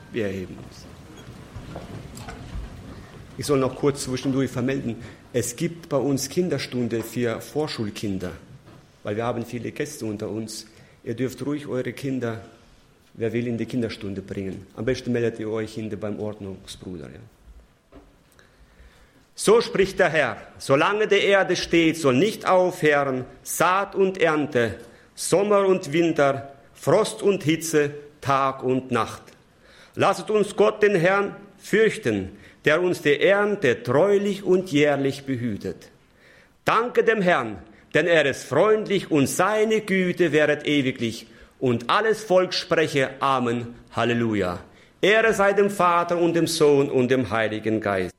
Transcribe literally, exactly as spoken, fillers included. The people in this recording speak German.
Wir erheben uns. Ich soll noch kurz zwischendurch vermelden, es gibt bei uns Kinderstunde für Vorschulkinder, weil wir haben viele Gäste unter uns. Ihr dürft ruhig eure Kinder, wer will, in die Kinderstunde bringen. Am besten meldet ihr euch hinter beim Ordnungsbruder. Ja. So spricht der Herr, solange die Erde steht, soll nicht aufhören, Saat und Ernte, Sommer und Winter, Frost und Hitze, Tag und Nacht. Lasset uns Gott, den Herrn, fürchten, der uns die Ernte treulich und jährlich behütet. Danke dem Herrn, denn er ist freundlich und seine Güte währet ewiglich. Und alles Volk spreche Amen, Halleluja. Ehre sei dem Vater und dem Sohn und dem Heiligen Geist.